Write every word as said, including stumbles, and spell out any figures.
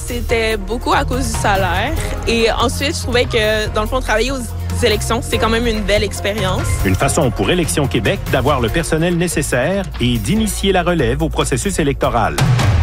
c'était beaucoup à cause du salaire. Et ensuite, je trouvais que, dans le fond, travailler aux élections, c'est quand même une belle expérience. Une façon pour Élections Québec d'avoir le personnel nécessaire et d'initier la relève au processus électoral.